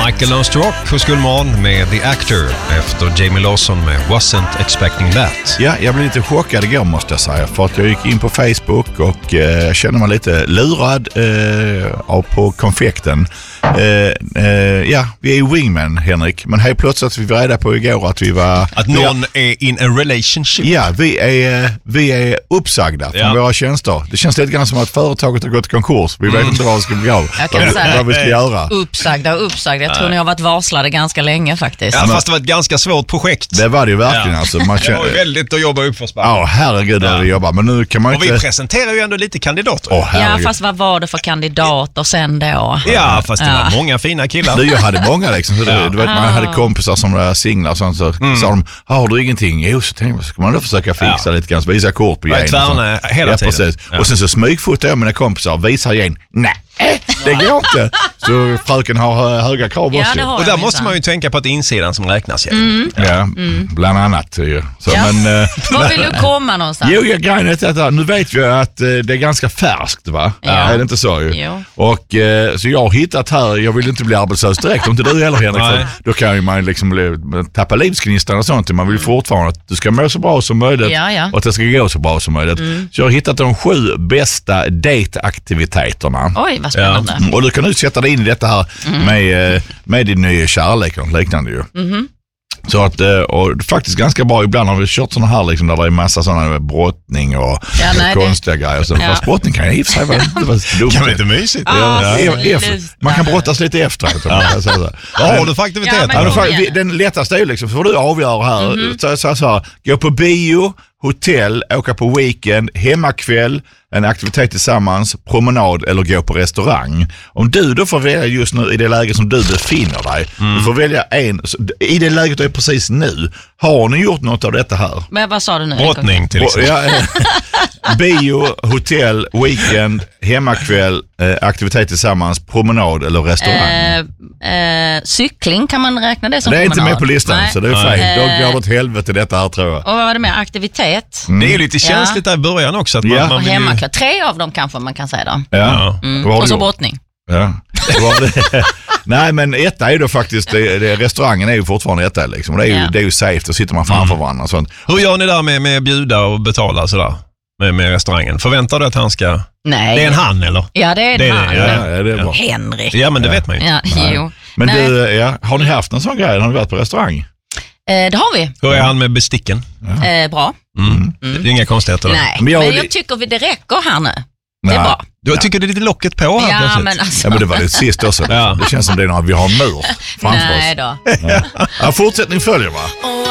Michael Lundström på Skolmorgon med The Actor efter Jamie Lawson med Wasn't Expecting That. Ja, jag blev lite chockad igår måste jag säga, för att jag gick in på Facebook och kände mig lite lurad på konfekten. Ja, vi är ju wingman, Henrik, men helt plötsligt fick vi reda på igår att vi var... Att någon är in a relationship. Ja, vi är uppsagda från våra tjänster. Det känns lite grann som att företaget har gått i konkurs. Vi vet inte vad det ska bli av. Vad vi ska göra. Uppsagda. Jag tror ni har varit varslade ganska länge faktiskt. Ja, fast det var ett ganska svårt projekt. Det var det ju verkligen. Alltså. Det var ju väldigt att jobba upp för spår. Ja, herregud det jobbar. Men nu kan man och inte... vi presenterar ju ändå lite kandidater. Ja, fast vad var det för kandidater sen då? Ja, fast det var många fina killar. Jag hade många liksom. Så du vet, man hade kompisar som var singlar och sånt, så sa de, har du ingenting? Jo, så tänkte jag, ska man då försöka fixa lite grann, så visa kort på gängen. Hela tiden. Precis. Ja. Och sen så smygfotar jag mina kompisar och visar igen. Nej, det går inte. Så fröken har höga krav också. Och där måste man ju tänka på att det är insidan som räknas. Bland annat. Så, men, var vill du komma någonstans? Jo, grejen är detta. Nu vet vi att det är ganska färskt, va? Ja. Är det inte så ju? Jo. Och så jag har hittat här, jag vill inte bli arbetslös direkt, om inte du heller, Henrik, för då kan ju man liksom tappa livsgnistan och sånt. Man vill fortfarande att du ska må så bra som möjligt och att det ska gå så bra som möjligt. Så jag har hittat de 7 bästa dateaktiviteterna. Oj, vad spännande. Och du kan nu sätta dig in i detta här med din nya kärlek och liknande ju. Så att, och faktiskt ganska bra, ibland har vi kört sådana här liksom, där det är massa sådana brottning och konstiga grejer. Så fast brottning kan jag i och för sig vara dumt. Kan vara lite mysigt. Man kan brottas lite efter. Vad har du för aktivitet? Den lättaste är ju liksom, får du avgöra här, så gå på bio, hotell, åka på weekend, hemmakväll, en aktivitet tillsammans, promenad eller gå på restaurang. Om du då får välja just nu i det läge som du befinner dig, du får välja en, i det läget du är precis nu, har ni gjort något av detta här? Men vad sa du nu? Brottning till exempel. Bio, hotell, weekend, hemmakväll, aktivitet tillsammans, promenad eller restaurang. Cykling, kan man räkna det som promenad? Det är promenad? inte med på listan, så det är fel. Då går det åt helvete detta här, tror jag. Och vad var det med aktivitet? Det är ju lite känsligt där i början också. Att man och hemmakväll. 3 av dem kanske man kan säga då. Ja. Och så brottning. Ja. Nej, men etta är ju då faktiskt, restaurangen är ju fortfarande etta liksom. Det är ju safe, då sitter man framför varandra och sånt. Hur gör ni där med bjuda och betala sådär? Med restaurangen. Förväntar du att han ska... Nej. Det är en han, eller? Ja, det är en han. Ja, det är bra. Henrik. Ja, men det vet man ju. Ja, jo. Men har ni haft en sån grej? Har ni varit på restaurang? Det har vi. Hur är han med besticken? Bra. Det är inga konstigheter där. Nej, men jag tycker det räcker här nu. Det är bra. Du tycker det är lite locket på här ja, men alltså. Ja, men det var det sist också. Det känns som det är när vi har en mur framför oss. Nej då. Ja, fortsättning följer, va?